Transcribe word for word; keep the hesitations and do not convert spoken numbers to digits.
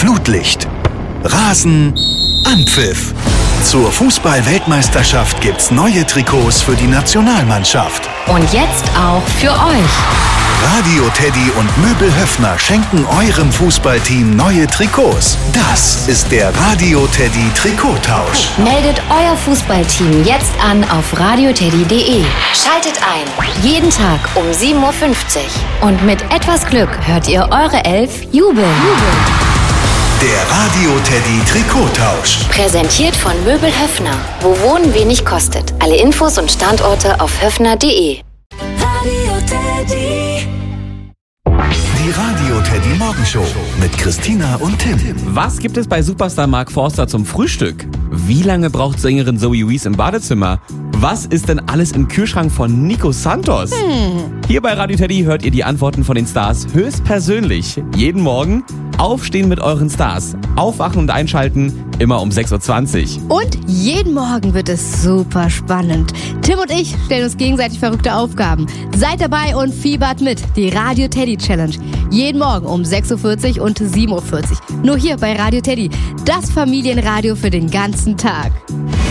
Flutlicht. Rasen, Anpfiff. Zur Fußball-Weltmeisterschaft gibt's neue Trikots für die Nationalmannschaft. Und jetzt auch für euch. Radio Teddy und Möbel Höffner schenken eurem Fußballteam neue Trikots. Das ist der Radio Teddy Trikottausch. Meldet euer Fußballteam jetzt an auf radioteddy punkt de. Schaltet ein. Jeden Tag um sieben Uhr fünfzig. Und mit etwas Glück hört ihr eure Elf jubeln. Der Radio Teddy Trikottausch. Präsentiert von Möbel Höffner. Wo Wohnen wenig kostet. Alle Infos und Standorte auf höffner punkt de. Radio Teddy. Die Radio Teddy Morgenshow mit Christina und Tim. Was gibt es bei Superstar Mark Forster zum Frühstück? Wie lange braucht Sängerin Zoe Wees im Badezimmer? Was ist denn alles im Kühlschrank von Nico Santos? Hm. Hier bei Radio Teddy hört ihr die Antworten von den Stars höchstpersönlich. Jeden Morgen aufstehen mit euren Stars. Aufwachen und einschalten, immer um sechs Uhr zwanzig. Und jeden Morgen wird es super spannend. Tim und ich stellen uns gegenseitig verrückte Aufgaben. Seid dabei und fiebert mit. Die Radio Teddy Challenge. Jeden Morgen um sechs Uhr vierzig und sieben Uhr vierzig. Nur hier bei Radio Teddy. Das Familienradio für den ganzen Tag.